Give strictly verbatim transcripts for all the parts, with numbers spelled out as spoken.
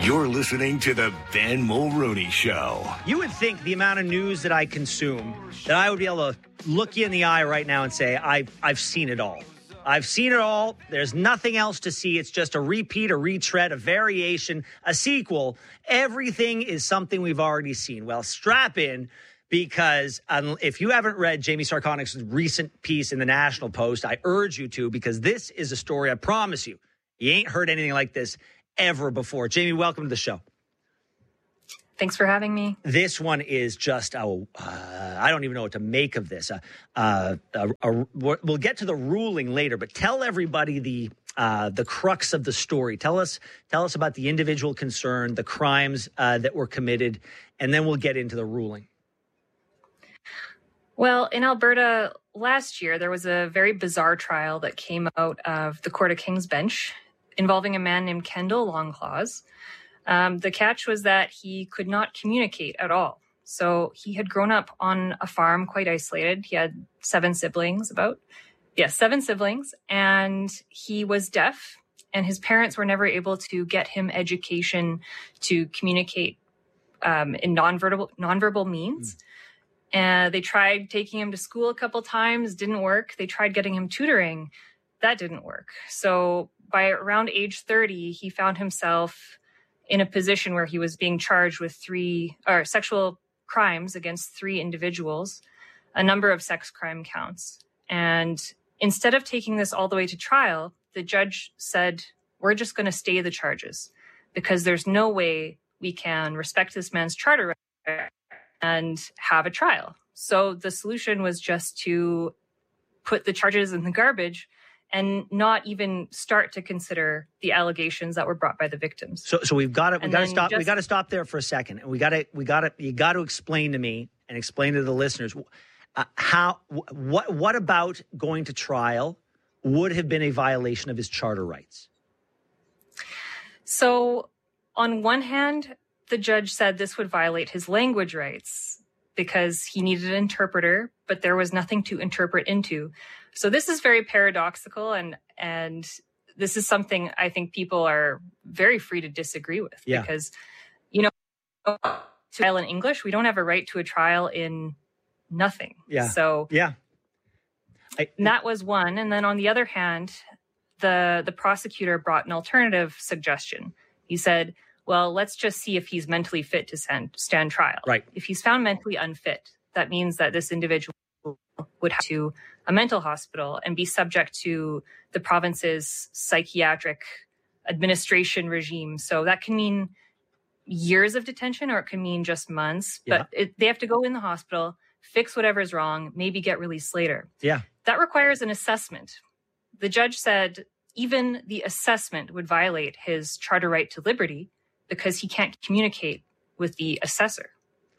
You're listening to the Ben Mulrooney Show. You would think the amount of news that I consume, that I would be able to look you in the eye right now and say, I've, I've seen it all. I've seen it all. There's nothing else to see. It's just a repeat, a retread, a variation, a sequel. Everything is something we've already seen. Well, strap in, because um, if you haven't read Jamie Sarkonic's recent piece in the National Post, I urge you to, because this is a story, I promise you, you ain't heard anything like this ever before. Jamie, welcome to the show. Thanks for having me. This one is just, oh, uh, I don't even know what to make of this. Uh, uh, uh, uh, we'll get to the ruling later, but tell everybody the uh, the crux of the story. Tell us, tell us about the individual concerned, the crimes uh, that were committed, and then we'll get into the ruling. Well, in Alberta last year, there was a very bizarre trial that came out of the Court of King's Bench involving a man named Kendall Longclaws. Um, the catch was that he could not communicate at all. So he had grown up on a farm, quite isolated. He had seven siblings, about, yeah, seven siblings, and he was deaf, and his parents were never able to get him education to communicate um, in nonverbal, nonverbal means. Mm. And they tried taking him to school a couple times, didn't work. They tried getting him tutoring. That didn't work. So by around age thirty, he found himself in a position where he was being charged with three or sexual crimes against three individuals, a number of sex crime counts. And instead of taking this all the way to trial, the judge said, we're just going to stay the charges because there's no way we can respect this man's charter right and have a trial. So the solution was just to put the charges in the garbage and not even start to consider the allegations that were brought by the victims. So, so we've got to we got to stop. Just, we got to stop there for a second, and we got to we got to you got to explain to me and explain to the listeners uh, how what what about going to trial would have been a violation of his charter rights. So, on one hand, the judge said this would violate his language rights because he needed an interpreter, but there was nothing to interpret into. So this is very paradoxical, and and this is something I think people are very free to disagree with. Yeah. Because, you know, to trial in English, we don't have a right to a trial in nothing. Yeah. So yeah, I, that was one. And then on the other hand, the the prosecutor brought an alternative suggestion. He said, well, let's just see if he's mentally fit to stand, stand trial. Right. If he's found mentally unfit, that means that this individual would have to a mental hospital and be subject to the province's psychiatric administration regime. So that can mean years of detention, or it can mean just months. Yeah. But it, they have to go in the hospital, fix whatever's wrong, maybe get released later. Yeah. That requires an assessment. The judge said even the assessment would violate his charter right to liberty because he can't communicate with the assessor.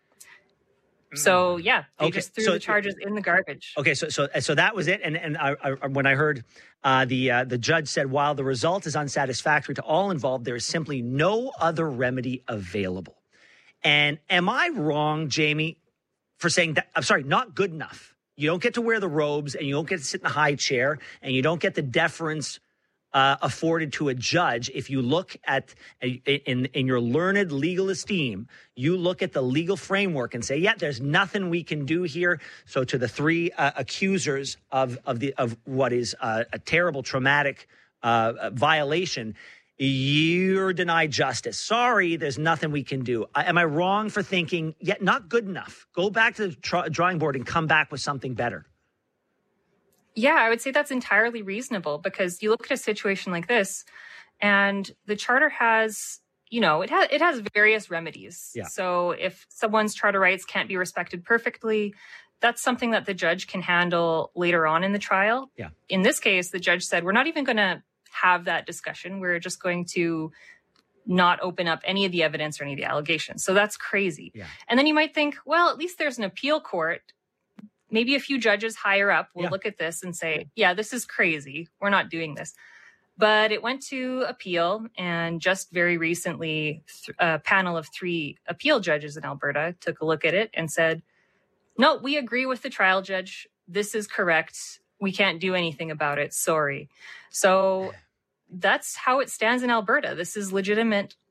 So, yeah, they okay. just threw so, the charges in the garbage. Okay, so so so that was it. And and I, I, when I heard uh, the uh, the judge said, while the result is unsatisfactory to all involved, there is simply no other remedy available. And am I wrong, Jamie, for saying that? I'm sorry, not good enough. You don't get to wear the robes, and you don't get to sit in the high chair, and you don't get the deference Uh, afforded to a judge. If you look at, in, in your learned legal esteem, you look at the legal framework and say, yeah, there's nothing we can do here. So to the three uh, accusers of, of, the, of what is uh, a terrible, traumatic uh, violation, you're denied justice. Sorry, there's nothing we can do. Uh, am I wrong for thinking, yeah, not good enough? Go back to the tr- drawing board and come back with something better. Yeah, I would say that's entirely reasonable, because you look at a situation like this and the charter has, you know, it has, it has various remedies. Yeah. So if someone's charter rights can't be respected perfectly, that's something that the judge can handle later on in the trial. Yeah. In this case, the judge said, we're not even going to have that discussion. We're just going to not open up any of the evidence or any of the allegations. So that's crazy. Yeah. And then you might think, well, at least there's an appeal court. Maybe a few judges higher up will Yeah. look at this and say, yeah, this is crazy. We're not doing this. But it went to appeal. And just very recently, th- a panel of three appeal judges in Alberta took a look at it and said, no, we agree with the trial judge. This is correct. We can't do anything about it. Sorry. So that's how it stands in Alberta. This is legitimate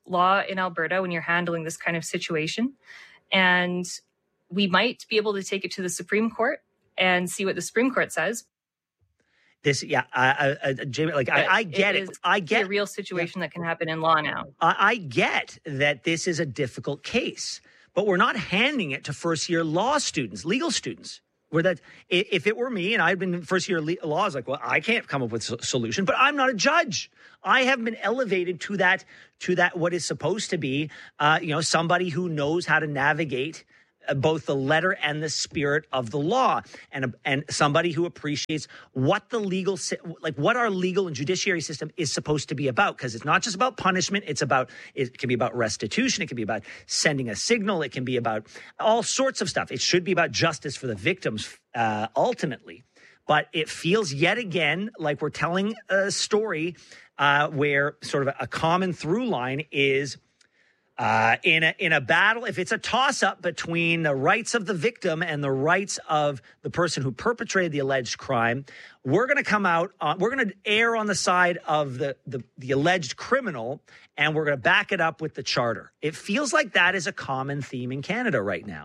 law in Alberta when you're handling this kind of situation. And we might be able to take it to the Supreme Court and see what the Supreme Court says. This, yeah, I, I, Jamie, like, I, I get it. It is I get a real situation yeah. that can happen in law now. I, I get that this is a difficult case, but we're not handing it to first-year law students, legal students. Where that, if it were me and I'd been first-year law, I was like, well, I can't come up with a solution, but I'm not a judge. I have been elevated to that, to that what is supposed to be, uh, you know, somebody who knows how to navigate both the letter and the spirit of the law, and and somebody who appreciates what the legal, like what our legal and judiciary system is supposed to be about. Because it's not just about punishment. It's about, it can be about restitution. It can be about sending a signal. It can be about all sorts of stuff. It should be about justice for the victims uh, ultimately. But it feels yet again like we're telling a story uh, where sort of a, a common through line is Uh, in a in a battle, if it's a toss-up between the rights of the victim and the rights of the person who perpetrated the alleged crime, we're going to come out, on, we're going to err on the side of the, the, the alleged criminal, and we're going to back it up with the charter. It feels like that is a common theme in Canada right now.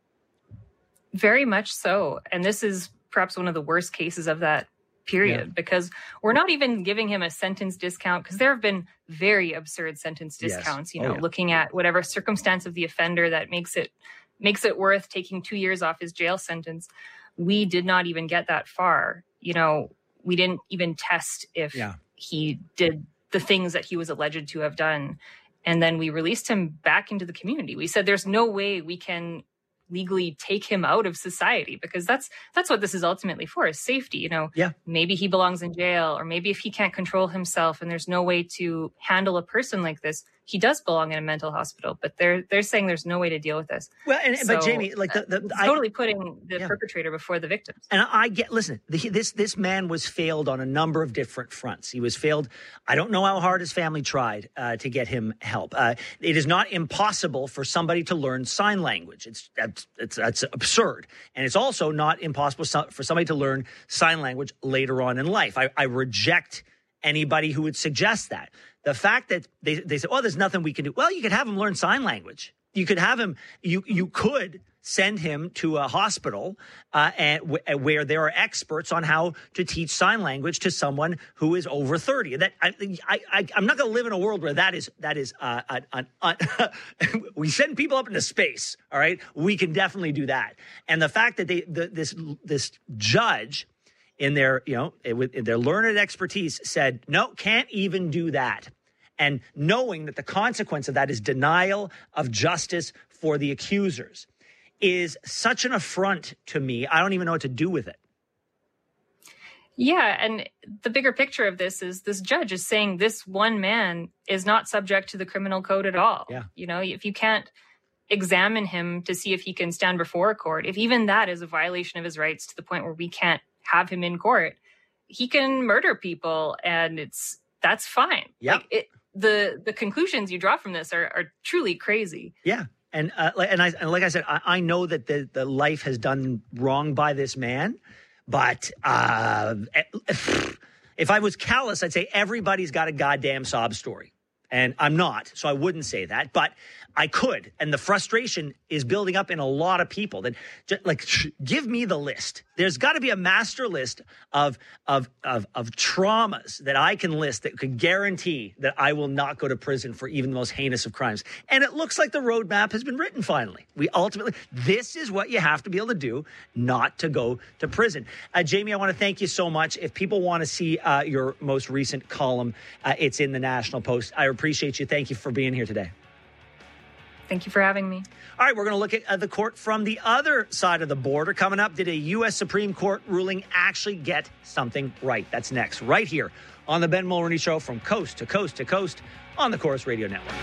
Very much so. And this is perhaps one of the worst cases of that period, yeah. because we're not even giving him a sentence discount, because there have been very absurd sentence discounts, yes. you know, oh, yeah. looking at whatever circumstance of the offender that makes it makes it worth taking two years off his jail sentence. We did not even get that far. You know, we didn't even test if yeah. he did the things that he was alleged to have done. And then we released him back into the community. We said there's no way we can legally take him out of society, because that's that's what this is ultimately for, is safety. You know, yeah. maybe he belongs in jail, or maybe if he can't control himself and there's no way to handle a person like this, he does belong in a mental hospital. But they're they're saying there's no way to deal with this. Well, and, so, but Jamie, like the, the uh, totally I, putting the yeah. perpetrator before the victims. And I get, listen, the, this this man was failed on a number of different fronts. He was failed. I don't know how hard his family tried uh, to get him help. Uh, it is not impossible for somebody to learn sign language. It's it's it's, it's absurd, and it's also not impossible for somebody to learn sign language later on in life. I, I reject anybody who would suggest that. The fact that they, they say, oh, there's nothing we can do. Well, you could have him learn sign language. You could have him, you you could send him to a hospital uh, and w- where there are experts on how to teach sign language to someone who is over thirty. That I, I, I I'm not going to live in a world where that is that is uh, an, an, an we send people up into space. All right, we can definitely do that. And the fact that they the, this this judge, in their, you know, with their learned expertise, said, no, can't even do that. And knowing that the consequence of that is denial of justice for the accusers is such an affront to me. I don't even know what to do with it. Yeah, and the bigger picture of this is this judge is saying this one man is not subject to the criminal code at all. Yeah. You know, if you can't examine him to see if he can stand before a court, if even that is a violation of his rights to the point where we can't have him in court, he can murder people, and it's that's fine. Yeah. Like it, the the conclusions you draw from this are, are truly crazy. Yeah. And uh, and I and like I said, I, I know that the, the life has done wrong by this man, but uh, if I was callous, I'd say everybody's got a goddamn sob story. And I'm not, so I wouldn't say that, but I could. And the frustration is building up in a lot of people that just, like, give me the list. There's got to be a master list of, of, of, of traumas that I can list that could guarantee that I will not go to prison for even the most heinous of crimes. And it looks like the roadmap has been written finally. We ultimately, this is what you have to be able to do, not to go to prison. Uh, Jamie, I want to thank you so much. If people want to see uh, your most recent column, uh, it's in the National Post. I appreciate you. Thank you for being here today. Thank you for having me. All right, we're going to look at uh, the court from the other side of the border. Coming up, did a U S Supreme Court ruling actually get something right? That's next, right here on the Ben Mulroney Show, from coast to coast to coast on the Corus Radio Network.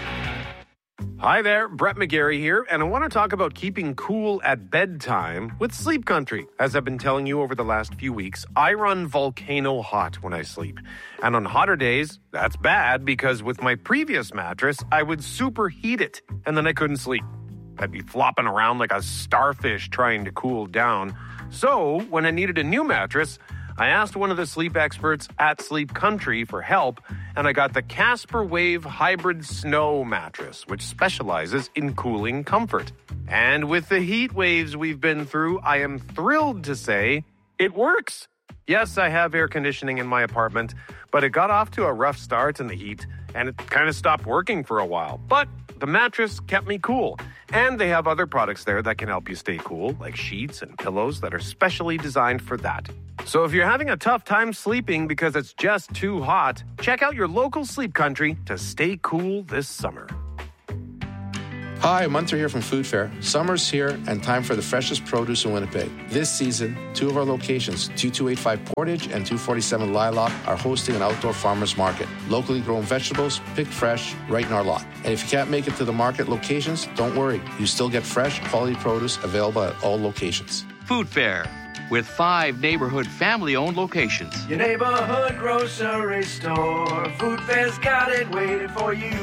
Hi there, Brett McGarry here, and I want to talk about keeping cool at bedtime with Sleep Country. As I've been telling you over the last few weeks, I run volcano hot when I sleep. And on hotter days, that's bad, because with my previous mattress, I would superheat it, and then I couldn't sleep. I'd be flopping around like a starfish trying to cool down. So, when I needed a new mattress, I asked one of the sleep experts at Sleep Country for help, and I got the Casper Wave Hybrid Snow mattress, which specializes in cooling comfort. And with the heat waves we've been through, I am thrilled to say it works. Yes, I have air conditioning in my apartment, but it got off to a rough start in the heat, and it kind of stopped working for a while. But the mattress kept me cool. And they have other products there that can help you stay cool, like sheets and pillows that are specially designed for that. So if you're having a tough time sleeping because it's just too hot, check out your local Sleep Country to stay cool this summer. Hi, Munter here from Food Fair. Summer's here and time for the freshest produce in Winnipeg. This season, two of our locations, two two eight five Portage and two forty-seven Lilac, are hosting an outdoor farmers market. Locally grown vegetables, picked fresh, right in our lot. And if you can't make it to the market locations, don't worry. You still get fresh, quality produce available at all locations. Food Fair, with five neighborhood family-owned locations. Your neighborhood grocery store. Food Fair's got it waiting for you.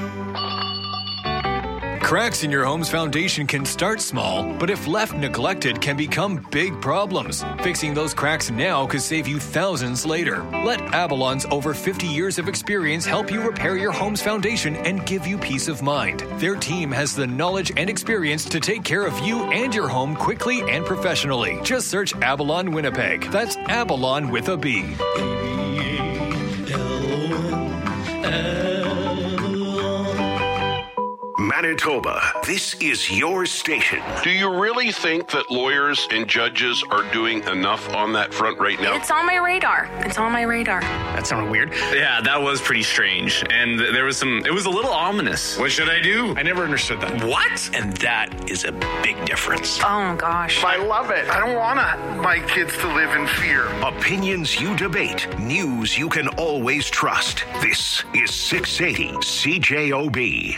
Cracks in your home's foundation can start small, but if left neglected can become big problems. Fixing those cracks now could save you thousands later. Let Avalon's over fifty years of experience help you repair your home's foundation and give you peace of mind. Their team has the knowledge and experience to take care of you and your home quickly and professionally. Just search Avalon Winnipeg. That's Avalon with a B. Manitoba, this is your station. Do you really think that lawyers and judges are doing enough on that front right now? It's on my radar. It's on my radar. That sounded weird. Yeah, that was pretty strange. And there was some, it was a little ominous. What should I do? I never understood that. What? And that is a big difference. Oh, gosh. I love it. I don't want my kids to live in fear. Opinions you debate. News you can always trust. This is six eighty C J O B.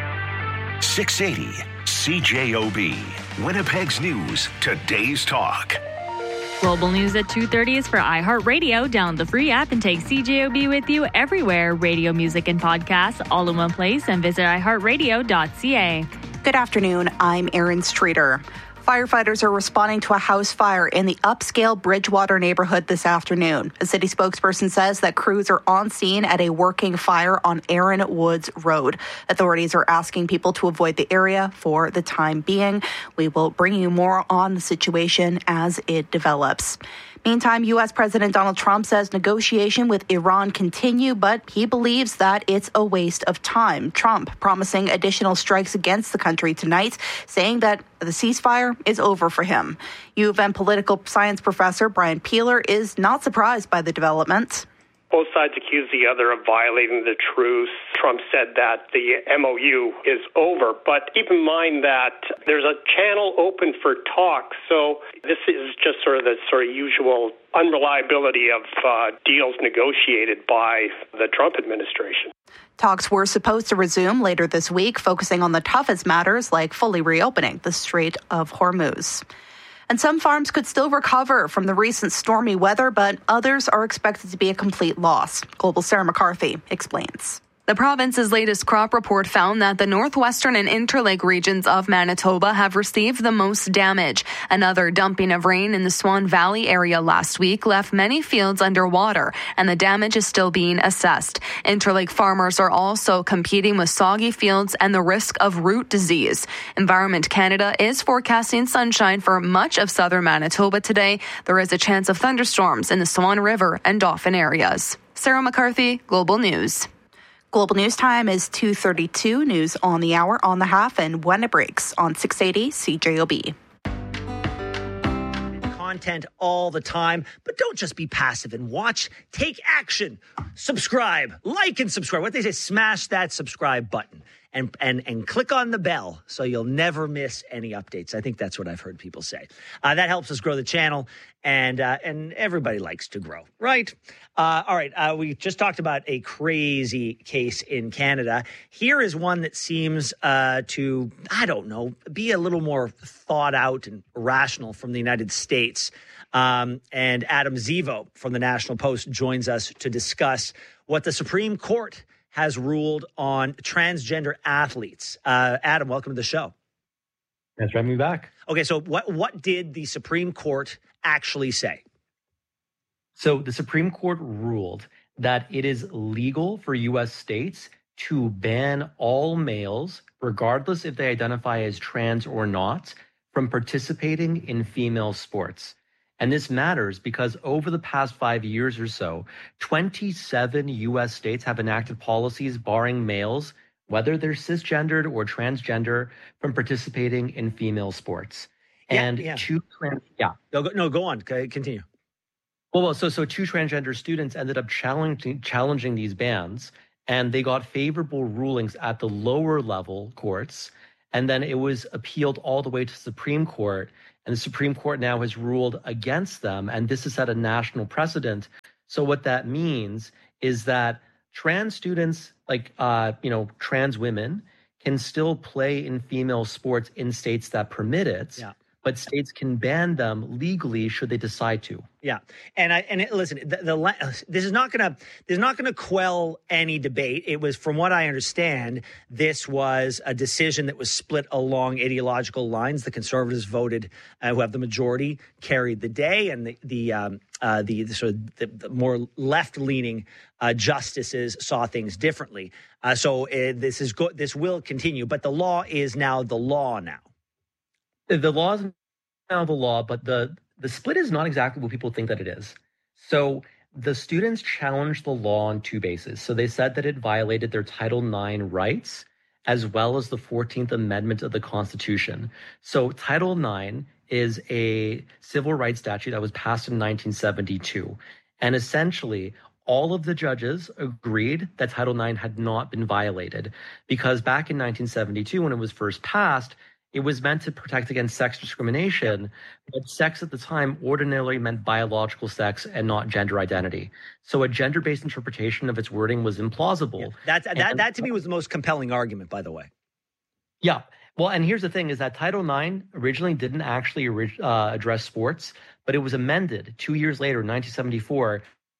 six eighty C J O B. Winnipeg's News, today's talk. Global News at two thirty is for iHeartRadio. Download the free app and take C J O B with you everywhere. Radio, music, and podcasts all in one place, and visit i heart radio dot c a. Good afternoon. I'm Erin Streeter. Firefighters are responding to a house fire in the upscale Bridgewater neighborhood this afternoon. A city spokesperson says that crews are on scene at a working fire on Aaron Woods Road. Authorities are asking people to avoid the area for the time being. We will bring you more on the situation as it develops. Meantime, U S. President Donald Trump says negotiation with Iran continue, but he believes that it's a waste of time. Trump promising additional strikes against the country tonight, saying that the ceasefire is over for him. U of M political science professor Brian Peeler is not surprised by the development. Both sides accuse the other of violating the truce. Trump said that the M O U is over, but keep in mind that there's a channel open for talks. So this is just sort of the sort of usual unreliability of uh, deals negotiated by the Trump administration. Talks were supposed to resume later this week, focusing on the toughest matters like fully reopening the Strait of Hormuz. And some farms could still recover from the recent stormy weather, but others are expected to be a complete loss. Global Sarah McCarthy explains. The province's latest crop report found that the northwestern and interlake regions of Manitoba have received the most damage. Another dumping of rain in the Swan Valley area last week left many fields underwater, and the damage is still being assessed. Interlake farmers are also competing with soggy fields and the risk of root disease. Environment Canada is forecasting sunshine for much of southern Manitoba today. There is a chance of thunderstorms in the Swan River and Dauphin areas. Sarah McCarthy, Global News. Global News time is two thirty-two. News on the hour, on the half, and when it breaks on six eighty C J O B. Content all the time, but don't just be passive and watch. Take action. Subscribe, like, and subscribe. What they say, smash that subscribe button and and and click on the bell so you'll never miss any updates. I think that's what I've heard people say. Uh, that helps us grow the channel, and uh, and everybody likes to grow, right? Uh, all right, uh, we just talked about a crazy case in Canada. Here is one that seems uh, to, I don't know, be a little more thought out and rational from the United States. Um, and Adam Zivo from the National Post joins us to discuss what the Supreme Court has ruled on transgender athletes. Uh, Adam, welcome to the show. Thanks for having me back. Okay, so what what did the Supreme Court actually say? So the Supreme Court ruled that it is legal for U S states to ban all males, regardless if they identify as trans or not, from participating in female sports. And this matters because over the past five years or so, twenty-seven U S states have enacted policies barring males, whether they're cisgendered or transgender, from participating in female sports. Yeah, and yeah. two trans, yeah. No, go, no, go on. Okay, continue. Well, well, so so two transgender students ended up challenging challenging these bans, and they got favorable rulings at the lower level courts, and then it was appealed all the way to the Supreme Court, and the Supreme Court now has ruled against them, and this has set a national precedent. So what that means is that trans students, like uh, you know, trans women, can still play in female sports in states that permit it. Yeah. But states can ban them legally should they decide to. Yeah, and I and it, listen, the, the this is not gonna this is not gonna quell any debate. It was, from what I understand, this was a decision that was split along ideological lines. The Conservatives voted, uh, who have the majority, carried the day, and the the um, uh, the, the sort of the, the more left leaning uh, justices saw things differently. Uh, so uh, this is go- this will continue, but the law is now the law now. The law is now the law, but the, the split is not exactly what people think that it is. So the students challenged the law on two bases. So they said that it violated their Title nine rights, as well as the fourteenth Amendment of the Constitution. So Title nine is a civil rights statute that was passed in nineteen seventy-two. And essentially, all of the judges agreed that Title nine had not been violated, because back in nineteen seventy-two, when it was first passed, it was meant to protect against sex discrimination, but sex at the time ordinarily meant biological sex and not gender identity. So a gender-based interpretation of its wording was implausible. Yeah. That, that, and, that to me was the most compelling argument, by the way. Yeah. Well, and here's the thing is that Title nine originally didn't actually uh, address sports, but it was amended two years later, in nineteen seventy-four,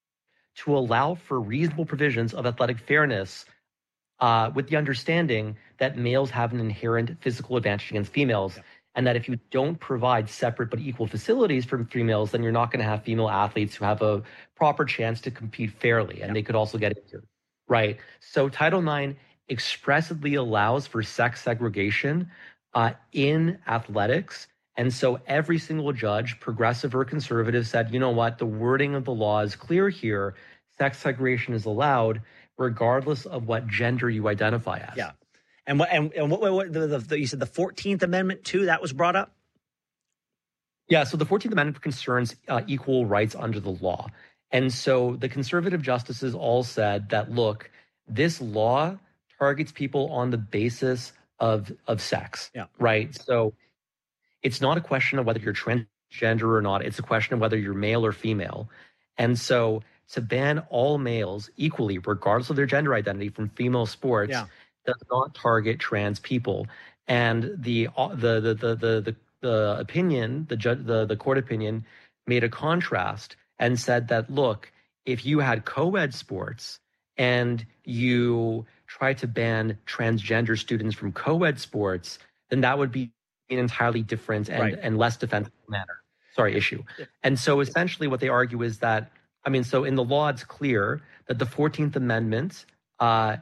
to allow for reasonable provisions of athletic fairness, Uh, with the understanding that males have an inherent physical advantage against females, yeah. and that if you don't provide separate but equal facilities for females, then you're not going to have female athletes who have a proper chance to compete fairly, and yeah. they could also get injured, right? So Title nine expressly allows for sex segregation uh, in athletics, and so every single judge, progressive or conservative, said, you know what, the wording of the law is clear here, sex segregation is allowed, regardless of what gender you identify as. Yeah. And what, and, and what, what the, the, the, you said the fourteenth Amendment too, that was brought up? Yeah. So the fourteenth Amendment concerns uh, equal rights under the law. And so the conservative justices all said that, look, this law targets people on the basis of, of sex. Yeah. Right. So it's not a question of whether you're transgender or not. It's a question of whether you're male or female. And so to ban all males equally, regardless of their gender identity, from female sports yeah. does not target trans people. And the the the the the, the, the opinion, the judge, the the court opinion, made a contrast and said that, look, if you had co-ed sports and you tried to ban transgender students from co-ed sports, then that would be an entirely different and, right. and less defensible matter. Sorry, issue. And so essentially what they argue is that, I mean, so in the law, it's clear that the fourteenth Amendment uh,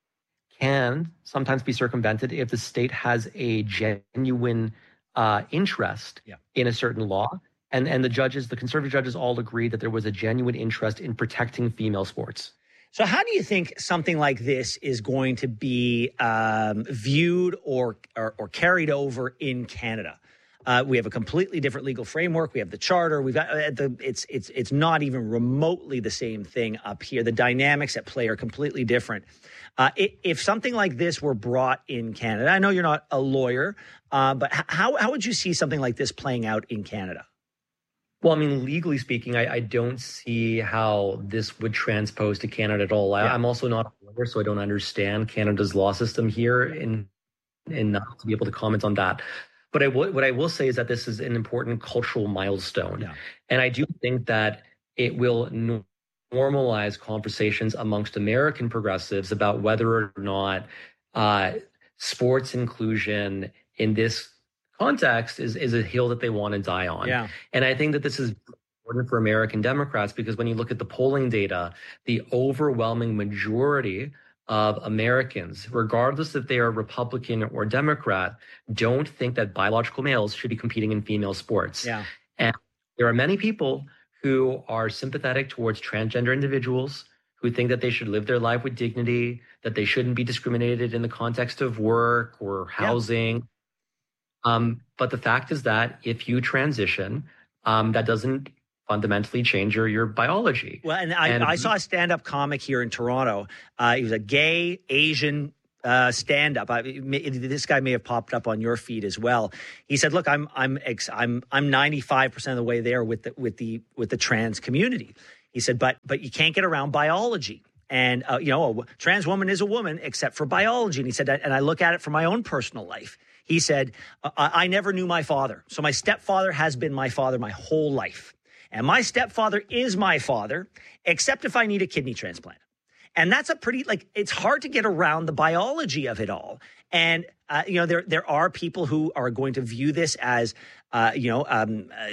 can sometimes be circumvented if the state has a genuine uh, interest yeah. in a certain law. And, and the judges, the conservative judges all agreed that there was a genuine interest in protecting female sports. So how do you think something like this is going to be um, viewed or, or, or carried over in Canada? Uh, we have a completely different legal framework. We have the charter. We've got uh, the. It's it's it's not even remotely the same thing up here. The dynamics at play are completely different. Uh, if something like this were brought in Canada, I know you're not a lawyer, uh, but how how would you see something like this playing out in Canada? Well, I mean, legally speaking, I, I don't see how this would transpose to Canada at all. I, Yeah. I'm also not a lawyer, so I don't understand Canada's law system here, and and not to be able to comment on that. But I w- what I will say is that this is an important cultural milestone. Yeah. And I do think that it will no- normalize conversations amongst American progressives about whether or not uh, sports inclusion in this context is, is a hill that they want to die on. Yeah. And I think that this is important for American Democrats because when you look at the polling data, the overwhelming majority of Americans, regardless if they are Republican or Democrat, don't think that biological males should be competing in female sports. Yeah. And there are many people who are sympathetic towards transgender individuals, who think that they should live their life with dignity, that they shouldn't be discriminated in the context of work or housing. Yeah. Um, but the fact is that if you transition, um, that doesn't fundamentally change your, your biology. Well, and I, and I saw a stand-up comic here in Toronto. Uh, he was a gay Asian uh, stand-up. I, this guy may have popped up on your feed as well. He said, "Look, I'm I'm ex, I'm I'm ninety-five percent of the way there with the with the with the trans community." He said, "But but you can't get around biology." And, uh, you know, a trans woman is a woman except for biology. And he said, and I look at it from my own personal life. He said, I, I never knew my father. So my stepfather has been my father my whole life. And my stepfather is my father, except if I need a kidney transplant. And that's a pretty, like, it's hard to get around the biology of it all. And, uh, you know, there there are people who are going to view this as, uh, you know, um, uh,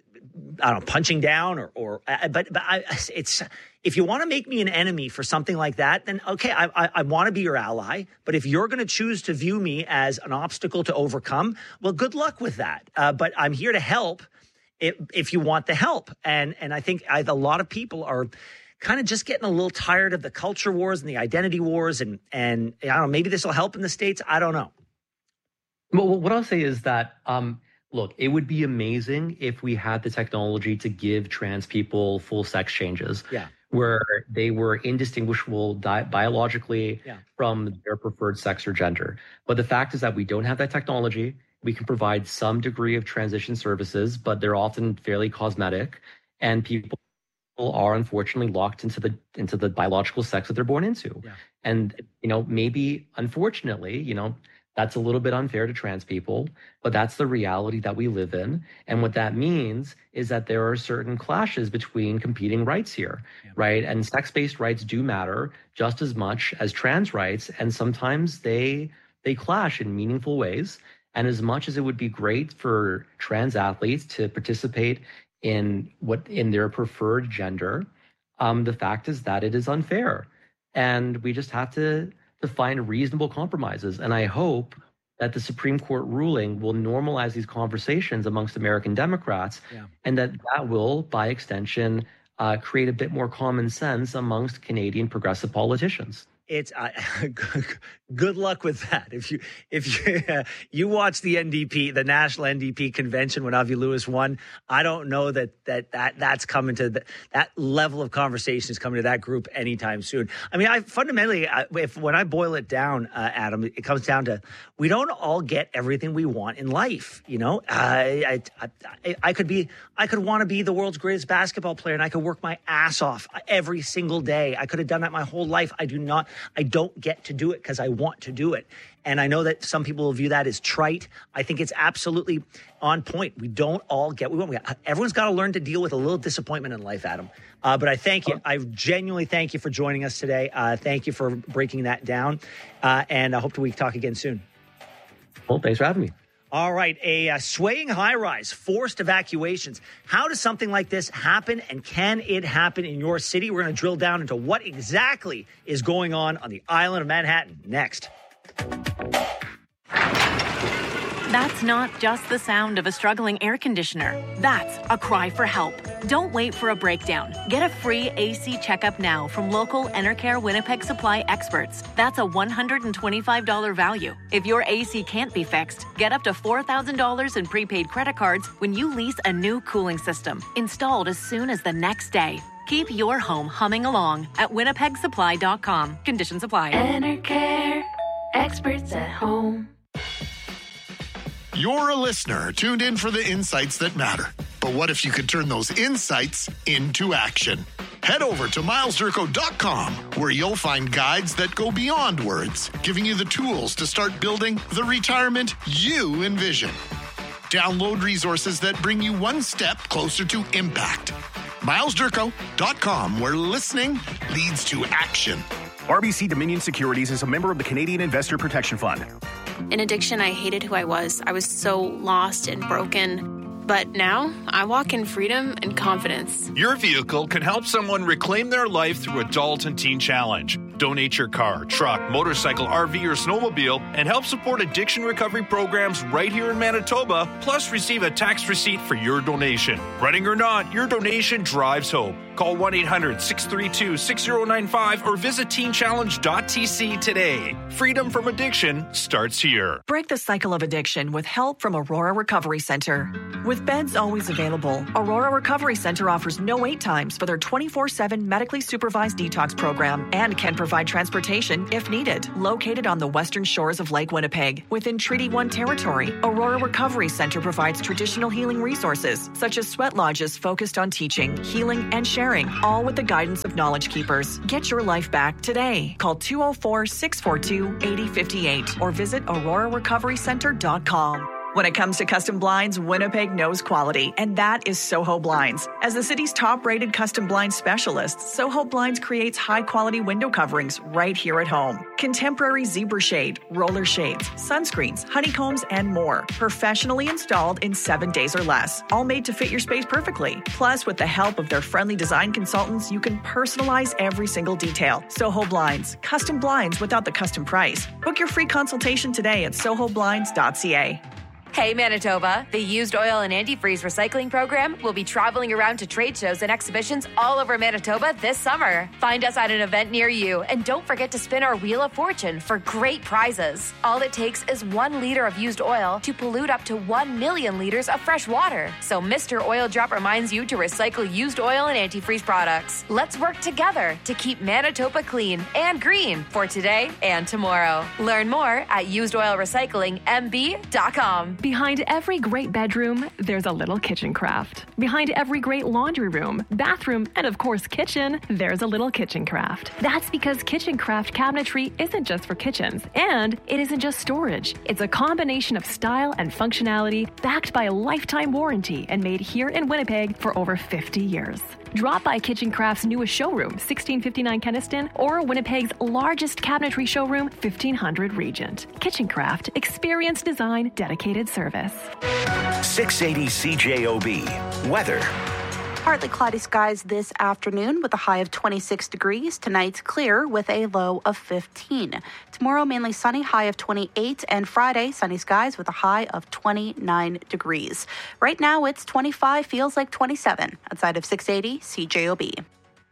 I don't know, punching down or, or uh, but, but I, it's, if you want to make me an enemy for something like that, then okay, I, I, I want to be your ally. But if you're going to choose to view me as an obstacle to overcome, well, good luck with that. Uh, but I'm here to help. If, if you want the help. And and I think I, a lot of people are kind of just getting a little tired of the culture wars and the identity wars. And, and I don't know, maybe this will help in the States. I don't know. Well, what I'll say is that, um, look, it would be amazing if we had the technology to give trans people full sex changes. Yeah. Where they were indistinguishable di- biologically yeah. from their preferred sex or gender. But the fact is that we don't have that technology. We can provide some degree of transition services, but they're often fairly cosmetic, and people are unfortunately locked into the into the biological sex that they're born into. Yeah. And you know, maybe unfortunately, you know, that's a little bit unfair to trans people, but that's the reality that we live in. And what that means is that there are certain clashes between competing rights here, yeah. right? And sex-based rights do matter just as much as trans rights, and sometimes they they clash in meaningful ways. And as much as it would be great for trans athletes to participate in what in their preferred gender, um, the fact is that it is unfair. And we just have to, to find reasonable compromises. And I hope that the Supreme Court ruling will normalize these conversations amongst American Democrats, yeah. and that that will, by extension, uh, create a bit more common sense amongst Canadian progressive politicians. It's uh, good luck with that. If you if you uh, you watch the N D P, the National N D P convention when Avi Lewis won, I don't know that that, that that's coming to the, that level of conversation is coming to that group anytime soon. I mean, I fundamentally, if when I boil it down, uh, Adam, it comes down to we don't all get everything we want in life. You know, I I, I, I could be I could want to be the world's greatest basketball player, and I could work my ass off every single day. I could have done that my whole life. I do not. I don't get to do it because I want to do it. And I know that some people will view that as trite. I think it's absolutely on point. We don't all get what we want. We got, everyone's got to learn to deal with a little disappointment in life, Adam. Uh, but I thank you. I genuinely thank you for joining us today. Uh, thank you for breaking that down. Uh, and I hope we talk again soon. Well, thanks for having me. All right, a uh, swaying high-rise, forced evacuations. How does something like this happen, and can it happen in your city? We're going to drill down into what exactly is going on on the island of Manhattan next. That's not just the sound of a struggling air conditioner. That's a cry for help. Don't wait for a breakdown. Get a free A C checkup now from local Enercare Winnipeg Supply experts. That's a one hundred twenty-five dollars value. If your A C can't be fixed, get up to four thousand dollars in prepaid credit cards when you lease a new cooling system, installed as soon as the next day. Keep your home humming along at winnipeg supply dot com. Conditions apply. Enercare, experts at home. You're a listener tuned in for the insights that matter. But what if you could turn those insights into action? Head over to miles durko dot com, where you'll find guides that go beyond words, giving you the tools to start building the retirement you envision. Download resources that bring you one step closer to impact. miles durko dot com, where listening leads to action. R B C Dominion Securities is a member of the Canadian Investor Protection Fund. In addiction, I hated who I was. I was so lost and broken. But now, I walk in freedom and confidence. Your vehicle can help someone reclaim their life through Adult and Teen Challenge. Donate your car, truck, motorcycle, R V, or snowmobile and help support addiction recovery programs right here in Manitoba, plus receive a tax receipt for your donation. Running or not, your donation drives hope. Call one eight hundred six three two six zero nine five or visit teen challenge dot t c today. Freedom from addiction starts here. Break the cycle of addiction with help from Aurora Recovery Center. With beds always available, Aurora Recovery Center offers no wait times for their twenty-four seven medically supervised detox program and can provide transportation if needed. Located on the western shores of Lake Winnipeg, within Treaty one territory, Aurora Recovery Center provides traditional healing resources such as sweat lodges focused on teaching, healing, and sharing, all with the guidance of Knowledge Keepers. Get your life back today. Call two oh four, six four two, eight oh five eight or visit aurora recovery center dot com. When it comes to custom blinds, Winnipeg knows quality, and that is Soho Blinds. As the city's top-rated custom blind specialist, Soho Blinds creates high-quality window coverings right here at home. Contemporary zebra shade, roller shades, sunscreens, honeycombs, and more. Professionally installed in seven days or less, all made to fit your space perfectly. Plus, with the help of their friendly design consultants, you can personalize every single detail. Soho Blinds, custom blinds without the custom price. Book your free consultation today at soho blinds dot c a. Hey Manitoba, the Used Oil and Antifreeze Recycling Program will be traveling around to trade shows and exhibitions all over Manitoba this summer. Find us at an event near you and don't forget to spin our Wheel of Fortune for great prizes. All it takes is one liter of used oil to pollute up to one million liters of fresh water. So Mister Oil Drop reminds you to recycle used oil and antifreeze products. Let's work together to keep Manitoba clean and green for today and tomorrow. Learn more at used oil recycling m b dot com. Behind every great bedroom, there's a little kitchen craft. Behind every great laundry room, bathroom, and of course kitchen, there's a little kitchen craft. That's because kitchen craft cabinetry isn't just for kitchens, and it isn't just storage. It's a combination of style and functionality backed by a lifetime warranty and made here in Winnipeg for over fifty years. Drop by Kitchen Craft's newest showroom, sixteen fifty-nine Kenniston, or Winnipeg's largest cabinetry showroom, fifteen hundred Regent. Kitchen Craft, experience design, dedicated service. six eighty C J O B. Weather. Partly cloudy skies this afternoon with a high of twenty-six degrees. Tonight's clear with a low of fifteen. Tomorrow, mainly sunny, high of twenty-eight. And Friday, sunny skies with a high of twenty-nine degrees. Right now, it's twenty-five, feels like twenty-seven. Outside of six eighty C J O B.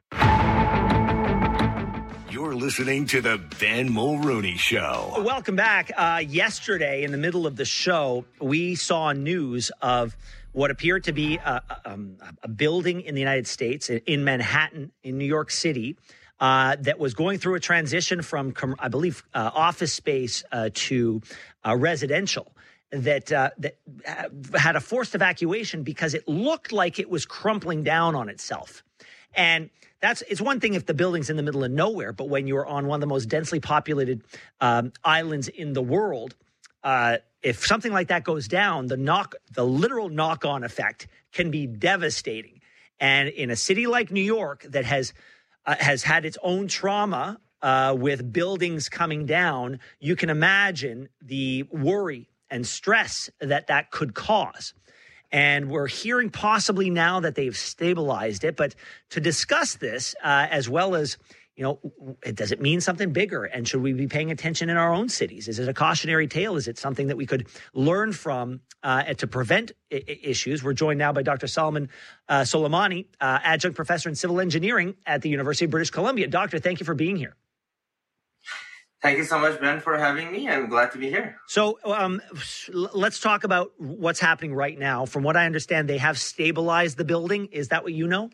You're listening to the Ben Mulrooney Show. Welcome back. Uh, yesterday, in the middle of the show, we saw news of what appeared to be a, um, a building in the United States, in Manhattan, in New York City, uh, that was going through a transition from, I believe, uh, office space uh, to uh, residential, that uh, that had a forced evacuation because it looked like it was crumpling down on itself. And that's it's one thing if the building's in the middle of nowhere, but when you're on one of the most densely populated um, islands in the world, uh, if something like that goes down, the knock, the literal knock-on effect can be devastating. And in a city like New York that has uh, has had its own trauma uh, with buildings coming down, you can imagine the worry and stress that that could cause. And we're hearing possibly now that they've stabilized it. But to discuss this, uh, as well as, you know, does it mean something bigger? And should we be paying attention in our own cities? Is it a cautionary tale? Is it something that we could learn from uh, to prevent I- issues? We're joined now by Doctor Salman uh, Soleimani, uh, adjunct professor in civil engineering at the University of British Columbia. Doctor, thank you for being here. Thank you so much, Ben, for having me. I'm glad to be here. So um, let's talk about what's happening right now. From what I understand, they have stabilized the building. Is that what you know?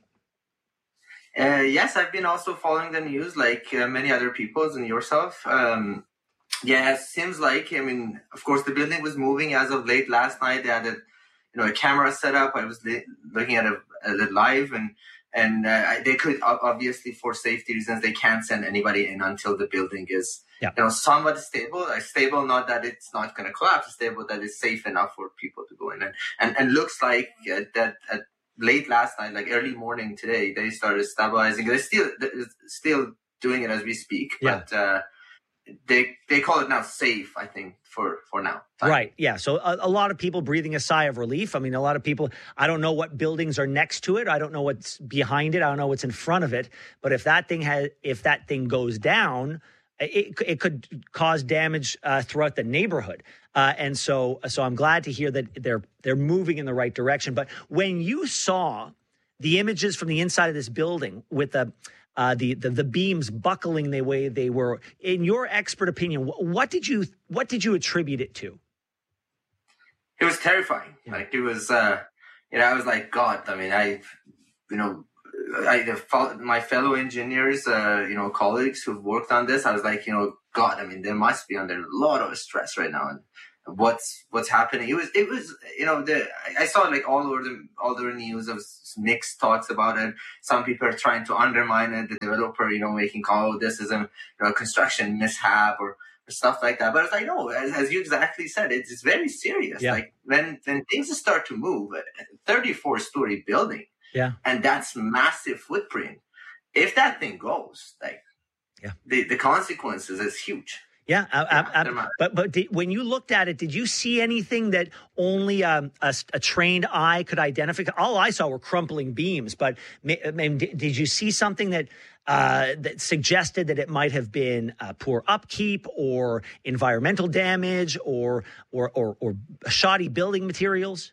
Uh, yes, I've been also following the news like uh, many other people and yourself. Um, yeah, it seems like, I mean, of course, the building was moving as of late last night. They had a, you know, a camera set up. I was li- looking at it, at it live, and and uh, they could obviously, for safety reasons, they can't send anybody in until the building is, yeah. you know, somewhat stable. Uh, stable, not that it's not going to collapse, stable that it's safe enough for people to go in. And and, and looks like uh, that at late last night, like early morning today, they started stabilizing. They're still they're still doing it as we speak, yeah. but uh, they they call it now safe, I think, for, for now. Time. Right, yeah. So a, a lot of people breathing a sigh of relief. I mean, a lot of people, I don't know what buildings are next to it. I don't know what's behind it. I don't know what's in front of it. But if that thing has, if that thing goes down, it, it could cause damage uh, throughout the neighborhood. Uh, and so so I'm glad to hear that they're they're moving in the right direction. But when you saw the images from the inside of this building with the Uh, the, the the beams buckling the way they were, in your expert opinion, what did you what did you attribute it to? It was terrifying. Like it was, uh, you know, I was like, God. I mean, I, you know, I my fellow engineers, uh, you know, colleagues who've worked on this. I was like, you know, God. I mean, they must be under a lot of stress right now. And what's what's happening? It was it was you know the I saw like all over the all the news of mixed thoughts about it. Some people are trying to undermine it. The developer, you know, making call oh, this is a you know, construction mishap or, or stuff like that. But it's like no, as, as you exactly said, it's, it's very serious. Yeah. Like when when things start to move, a thirty-four story building, yeah, and that's massive footprint. If that thing goes, like, yeah, the the consequences is huge. Yeah, I, I, I, but but did, when you looked at it, did you see anything that only um, a, a trained eye could identify? All I saw were crumpling beams, but I mean, did you see something that uh, that suggested that it might have been uh, poor upkeep or environmental damage or or or, or shoddy building materials?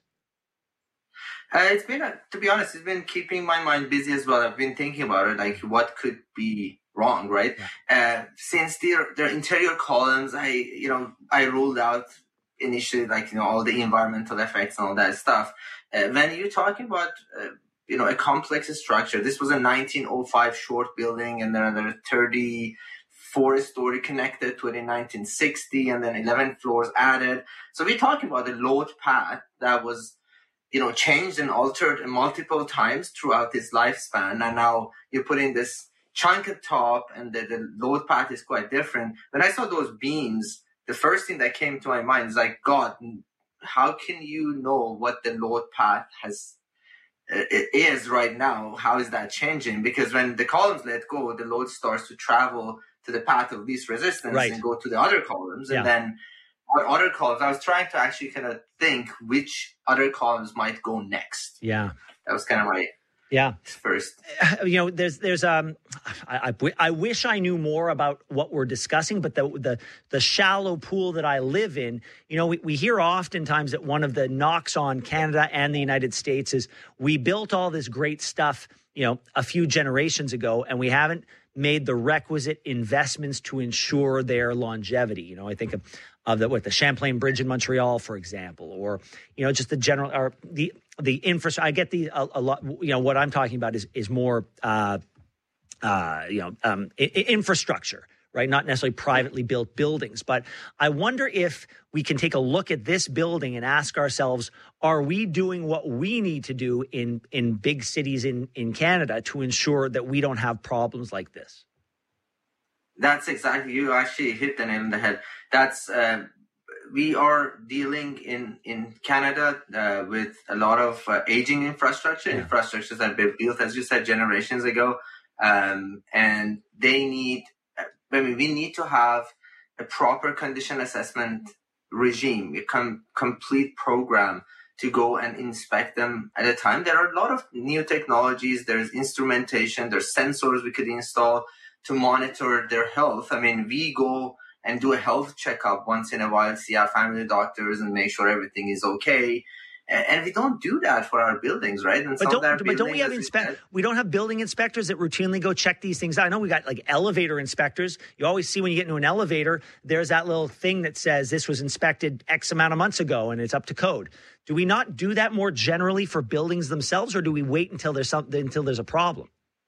Uh, it's been, uh, to be honest, it's been keeping my mind busy as well. I've been thinking about it, like what could be wrong, right? Yeah. Uh, since their their interior columns, I you know I ruled out initially like you know all the environmental effects and all that stuff. Uh, when you're talking about uh, you know a complex structure, this was a nineteen oh five short building, and then another thirty-four story connected to it in nineteen sixty, and then eleven floors added. So we're talking about a load path that was you know changed and altered multiple times throughout its lifespan, and now you're putting this chunk at top and the, the load path is quite different. When I saw those beams, the first thing that came to my mind is like, God, how can you know what the load path has uh, it is right now? How is that changing? Because when the columns let go, the load starts to travel to the path of least resistance right. and go to the other columns. Yeah. And then what other columns? I was trying to actually kind of think which other columns might go next. Yeah. That was kind of my Yeah. First, you know, there's, there's, um, I, I, I wish I knew more about what we're discussing, but the, the, the shallow pool that I live in, you know, we, we hear oftentimes that one of the knocks on Canada and the United States is we built all this great stuff, you know, a few generations ago, and we haven't made the requisite investments to ensure their longevity. You know, I think of, of the, what, the Champlain Bridge in Montreal, for example, or, you know, just the general, or the, the infrastructure. I get the, a, a lot, you know, what I'm talking about is, is more, uh, uh, you know, um, I- infrastructure, right? Not necessarily privately built buildings, but I wonder if we can take a look at this building and ask ourselves, are we doing what we need to do in, in big cities in, in Canada to ensure that we don't have problems like this? That's exactly, you actually hit the nail on the head. That's, uh, we are dealing in, in Canada uh, with a lot of uh, aging infrastructure, yeah. infrastructures that were built, as you said, generations ago. Um, and they need, I mean, we need to have a proper condition assessment regime, a com- complete program to go and inspect them at a time. There are a lot of new technologies. There's instrumentation, there's sensors we could install to monitor their health. I mean, we go and do a health checkup once in a while, see our family doctors and make sure everything is okay. And we don't do that for our buildings, right? And but don't, but don't we have inspect? We don't have building inspectors that routinely go check these things out. I know we got like elevator inspectors. You always see when you get into an elevator, there's that little thing that says this was inspected X amount of months ago and it's up to code. Do we not do that more generally for buildings themselves, or do we wait until there's something until there's a problem?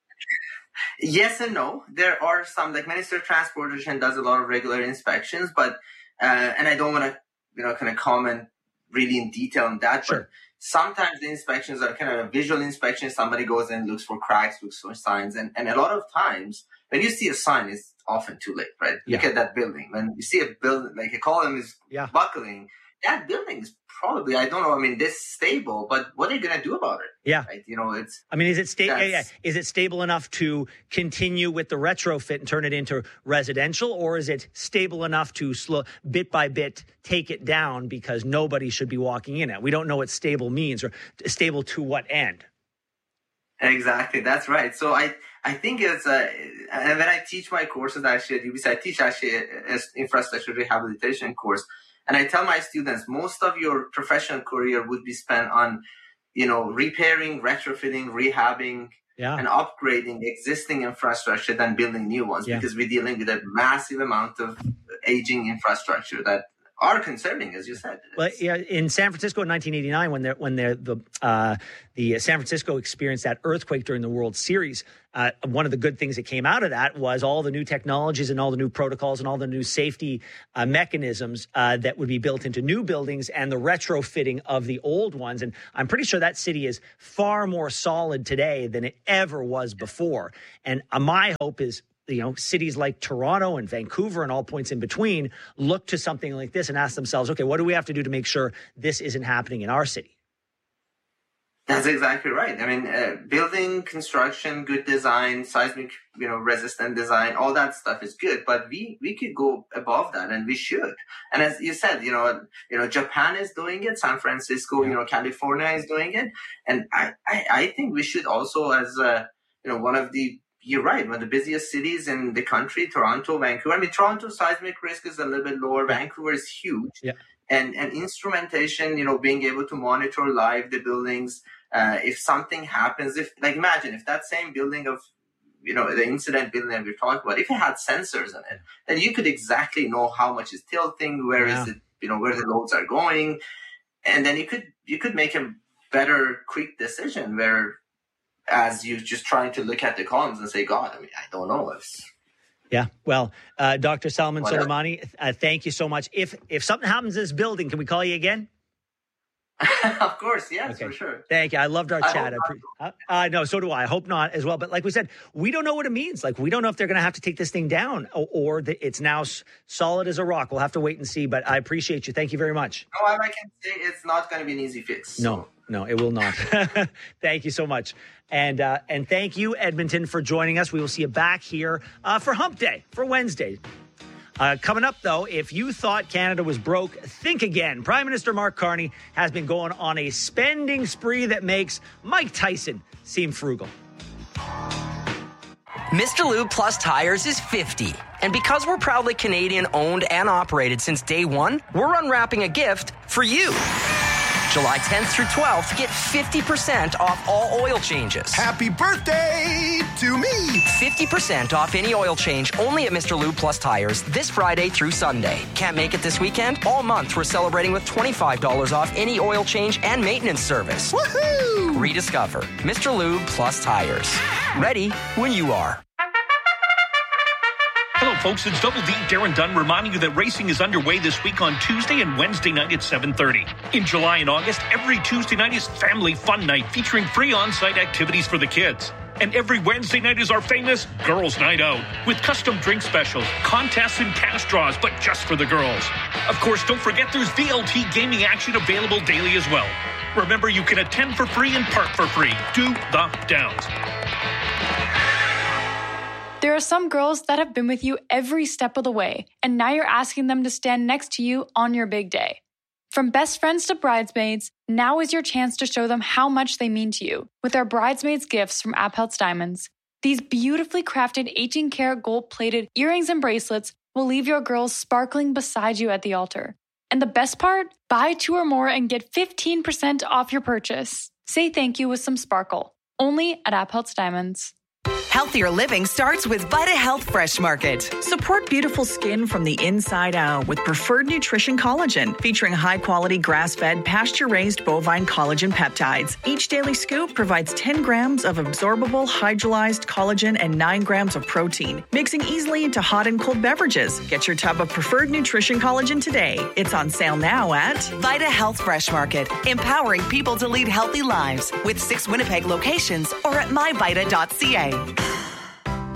Yes and no. There are some, like Minister of Transportation does a lot of regular inspections, but uh, and I don't want to, you know, kind of comment really in detail on that. Sure. But sometimes the inspections are kind of a visual inspection. Somebody goes and looks for cracks, looks for signs, and and a lot of times when you see a sign, it's often too late, right? Yeah. Look at that building. When you see a building, like a column is yeah. buckling, that building is probably, I don't know, I mean, this stable, but what are you going to do about it? Yeah. Right? You know, it's... I mean, is it sta- yeah, yeah. Is it stable enough to continue with the retrofit and turn it into residential, or is it stable enough to slow bit by bit take it down because nobody should be walking in it? We don't know what stable means, or stable to what end. Exactly, that's right. So I, I think it's uh, and when I teach my courses actually at U B C, I teach actually an infrastructure rehabilitation course, and I tell my students most of your professional career would be spent on, you know, repairing, retrofitting, rehabbing, yeah. and upgrading existing infrastructure than building new ones, yeah. because we're dealing with a massive amount of aging infrastructure that are concerning, as you said. Well, yeah, in San Francisco in nineteen eighty-nine, when they're, when they're, the uh, the San Francisco experienced that earthquake during the World Series, uh, one of the good things that came out of that was all the new technologies and all the new protocols and all the new safety uh, mechanisms uh, that would be built into new buildings and the retrofitting of the old ones. And I'm pretty sure that city is far more solid today than it ever was before. And uh, my hope is, you know, cities like Toronto and Vancouver and all points in between look to something like this and ask themselves, okay, what do we have to do to make sure this isn't happening in our city? That's exactly right. I mean, uh, building, construction, good design, seismic, you know, resistant design, all that stuff is good, but we, we could go above that, and we should. And as you said, you know, you know, Japan is doing it, San Francisco, yeah. you know, California is doing it. And I, I, I think we should also, as, uh, you know, one of the You're right. One of the busiest cities in the country, Toronto, Vancouver. I mean, Toronto's seismic risk is a little bit lower. Vancouver is huge. Yeah. And and instrumentation, you know, being able to monitor live the buildings. Uh, if something happens, if like imagine if that same building of, you know, the incident building that we're talking about, if it had sensors in it, then you could exactly know how much is tilting, where yeah. is it, you know, where the loads are going, and then you could you could make a better, quick decision where. As you just trying to look at the columns and say, God, I mean, I don't know. It's... Yeah. Well, uh, Doctor Salman Whatever. Soleimani, uh, thank you so much. If if something happens in this building, can we call you again? Of course. Yes, okay. for sure. Thank you. I loved our I chat. I pre- uh, uh, no, so do I. I hope not as well. But like we said, we don't know what it means. Like, we don't know if they're going to have to take this thing down or, or the, it's now s- solid as a rock. We'll have to wait and see. But I appreciate you. Thank you very much. No, I can say it's not going to be an easy fix. No. No, it will not. Thank you so much. And uh, and thank you, Edmonton, for joining us. We will see you back here uh, for Hump Day, for Wednesday. Uh, coming up, though, if you thought Canada was broke, think again. Prime Minister Mark Carney has been going on a spending spree that makes Mike Tyson seem frugal. Mister Lube Plus Tires is fifty. And because we're proudly Canadian owned and operated since day one, we're unwrapping a gift for you. July tenth through twelfth, get fifty percent off all oil changes. Happy birthday to me! fifty percent off any oil change only at Mister Lube Plus Tires this Friday through Sunday. Can't make it this weekend? All month we're celebrating with twenty-five dollars off any oil change and maintenance service. Woohoo! Rediscover Mister Lube Plus Tires. Ready when you are. Hello, folks. It's Double D Darren Dunn reminding you that racing is underway this week on Tuesday and Wednesday night at seven thirty. In July and August, every Tuesday night is Family Fun Night featuring free on-site activities for the kids. And every Wednesday night is our famous Girls' Night Out with custom drink specials, contests, and cash draws, but just for the girls. Of course, don't forget there's V L T gaming action available daily as well. Remember, you can attend for free and park for free. Do the Downs. There are some girls that have been with you every step of the way, and now you're asking them to stand next to you on your big day. From best friends to bridesmaids, now is your chance to show them how much they mean to you with our bridesmaids gifts from Abheltz Diamonds. These beautifully crafted eighteen karat gold-plated earrings and bracelets will leave your girls sparkling beside you at the altar. And the best part? Buy two or more and get fifteen percent off your purchase. Say thank you with some sparkle. Only at Abheltz Diamonds. Healthier living starts with Vita Health Fresh Market. Support beautiful skin from the inside out with Preferred Nutrition Collagen, featuring high-quality grass-fed, pasture-raised bovine collagen peptides. Each daily scoop provides ten grams of absorbable hydrolyzed collagen and nine grams of protein, mixing easily into hot and cold beverages. Get your tub of Preferred Nutrition Collagen today. It's on sale now at Vita Health Fresh Market, empowering people to lead healthy lives with six Winnipeg locations or at my vita dot c a.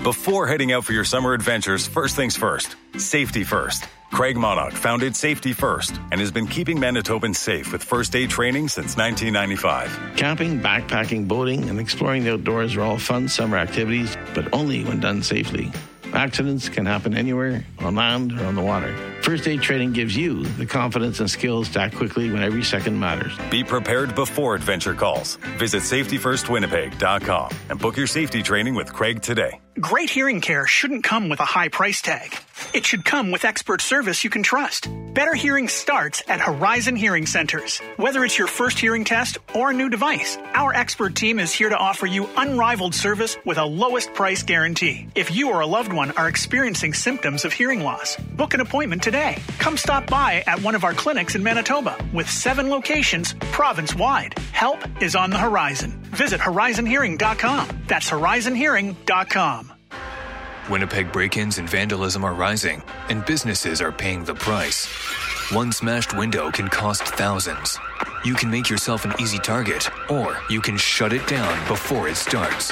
Before heading out for your summer adventures, first things first. Safety first. Craig Monarch founded Safety First and has been keeping Manitobans safe with first aid training since nineteen ninety-five. Camping, backpacking, boating, and exploring the outdoors are all fun summer activities, but only when done safely. Accidents can happen anywhere, on land or on the water. First aid training gives you the confidence and skills to act quickly when every second matters. Be prepared before adventure calls. Visit safety first winnipeg dot com and book your safety training with Craig today. Great hearing care shouldn't come with a high price tag. It should come with expert service you can trust. Better hearing starts at Horizon Hearing Centers. Whether it's your first hearing test or a new device, our expert team is here to offer you unrivaled service with a lowest price guarantee. If you or a loved one are experiencing symptoms of hearing loss, book an appointment today. Come stop by at one of our clinics in Manitoba with seven locations province-wide. Help is on the horizon. Visit horizon hearing dot com. That's horizon hearing dot com. Winnipeg break-ins and vandalism are rising, and businesses are paying the price. One smashed window can cost thousands. You can make yourself an easy target, or you can shut it down before it starts.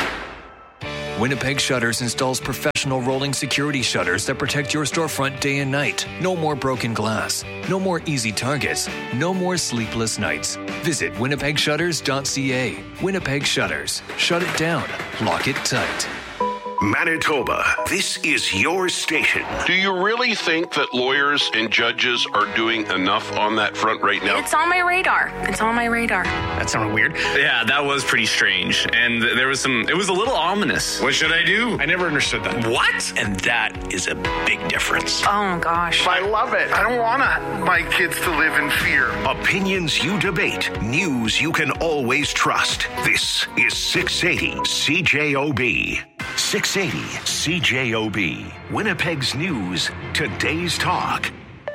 Winnipeg Shutters installs professional rolling security shutters that protect your storefront day and night. No more broken glass. No more easy targets. No more sleepless nights. Visit winnipeg shutters dot c a. Winnipeg Shutters. Shut it down. Lock it tight. Manitoba, this is your station. Do you really think that lawyers and judges are doing enough on that front right now? It's on my radar. It's on my radar. That sounded weird. Yeah, that was pretty strange. And there was some, it was a little ominous. What should I do? I never understood that. What? And that is a big difference. Oh, gosh. I love it. I don't want my kids to live in fear. Opinions you debate. News you can always trust. This is six eighty C J O B. six eighty C J O B. Winnipeg's News. Today's Talk.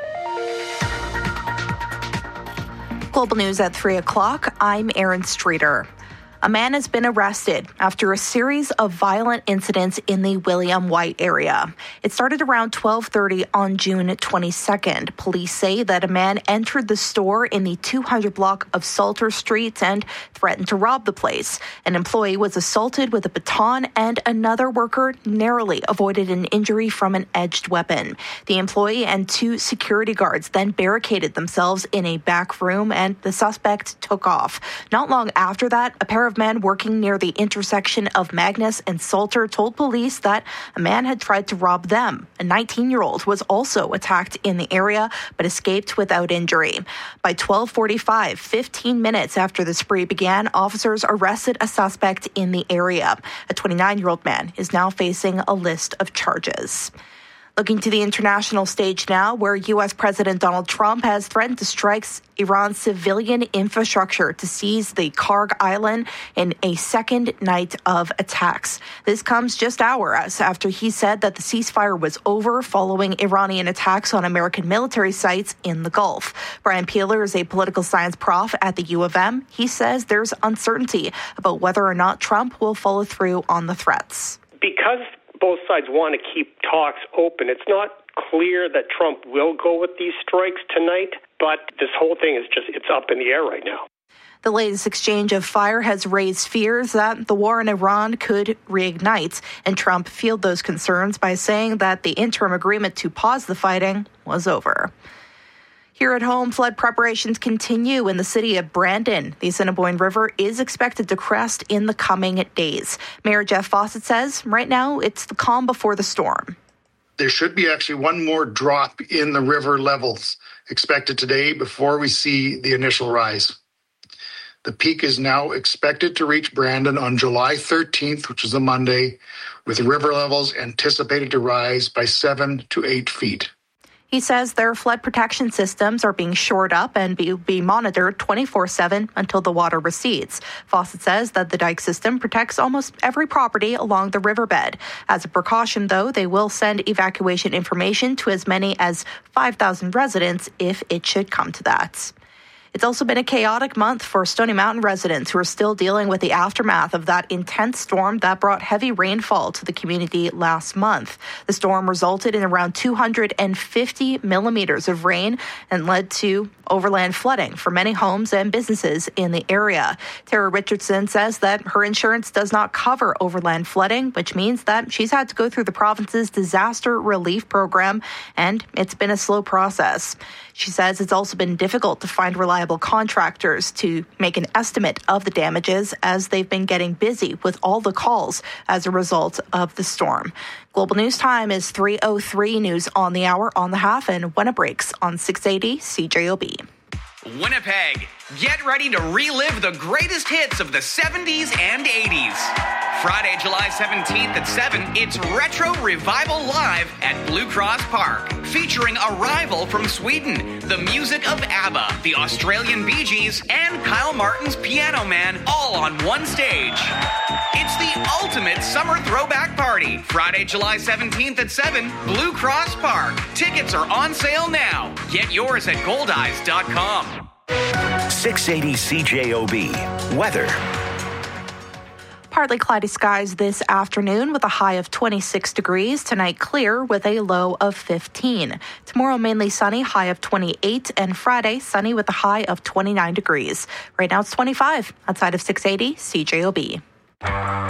Global News at three o'clock. I'm Erin Streeter. A man has been arrested after a series of violent incidents in the William White area. It started around twelve thirty on June twenty-second. Police say that a man entered the store in the two hundred block of Salter Street and threatened to rob the place. An employee was assaulted with a baton and another worker narrowly avoided an injury from an edged weapon. The employee and two security guards then barricaded themselves in a back room and the suspect took off. Not long after that, a pair of men working near the intersection of Magnus and Salter told police that a man had tried to rob them. A nineteen-year-old was also attacked in the area but escaped without injury. By twelve forty-five, fifteen minutes after the spree began, officers arrested a suspect in the area. A twenty-nine-year-old man is now facing a list of charges. Looking to the international stage now, where U S. President Donald Trump has threatened to strike Iran's civilian infrastructure to seize the Karg Island in a second night of attacks. This comes just hours after he said that the ceasefire was over following Iranian attacks on American military sites in the Gulf. Brian Peeler is a political science prof at the U of M. He says there's uncertainty about whether or not Trump will follow through on the threats. Because both sides want to keep talks open, it's not clear that Trump will go with these strikes tonight, but this whole thing is just, it's up in the air right now. The latest exchange of fire has raised fears that the war in Iran could reignite, and Trump fueled those concerns by saying that the interim agreement to pause the fighting was over. Here at home, flood preparations continue in the city of Brandon. The Assiniboine River is expected to crest in the coming days. Mayor Jeff Fawcett says right now it's the calm before the storm. There should be actually one more drop in the river levels expected today before we see the initial rise. The peak is now expected to reach Brandon on July thirteenth, which is a Monday, with river levels anticipated to rise by seven to eight feet. He says their flood protection systems are being shored up and be, be monitored twenty-four seven until the water recedes. Fawcett says that the dike system protects almost every property along the riverbed. As a precaution, though, they will send evacuation information to as many as five thousand residents if it should come to that. It's also been a chaotic month for Stony Mountain residents who are still dealing with the aftermath of that intense storm that brought heavy rainfall to the community last month. The storm resulted in around two hundred fifty millimeters of rain and led to overland flooding for many homes and businesses in the area. Tara Richardson says that her insurance does not cover overland flooding, which means that she's had to go through the province's disaster relief program, and it's been a slow process. She says it's also been difficult to find reliable contractors to make an estimate of the damages as they've been getting busy with all the calls as a result of the storm. Global News Time is three oh three. News on the hour, on the half, and when it breaks on six eighty C J O B. Winnipeg, get ready to relive the greatest hits of the seventies and eighties. Friday, July seventeenth at seven, it's Retro Revival Live at Blue Cross Park, featuring Arrival from Sweden, the music of ABBA, the Australian Bee Gees, and Kyle Martin's Piano Man, all on one stage. It's the ultimate summer throwback party. Friday, July seventeenth at seven, Blue Cross Park. Tickets are on sale now. Get yours at gold eyes dot com. six eighty C J O B. Weather. Partly cloudy skies this afternoon with a high of twenty-six degrees. Tonight clear with a low of fifteen. Tomorrow mainly sunny, high of twenty-eight. And Friday sunny with a high of twenty-nine degrees. Right now it's twenty-five outside of six eighty C J O B.